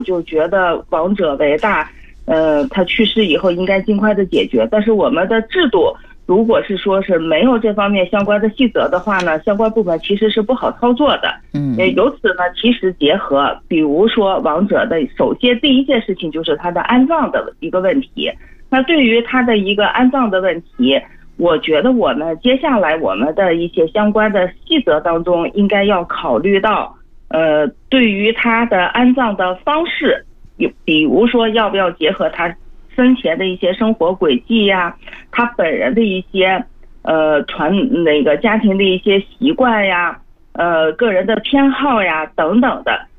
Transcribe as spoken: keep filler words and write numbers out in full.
就觉得亡者为大，呃，他去世以后应该尽快的解决。但是我们的制度，如果是说是没有这方面相关的细则的话呢，相关部门其实是不好操作的。 嗯， 由此呢，其实结合，比如说亡者的，首先第一件事情就是他的安葬的一个问题。那对于他的一个安葬的问题，我觉得我们接下来我们的一些相关的细则当中，应该要考虑到，呃，对于他的安葬的方式，比如说要不要结合他生前的一些生活轨迹呀，他本人的一些呃传那个家庭的一些习惯呀，呃个人的偏好呀等等的，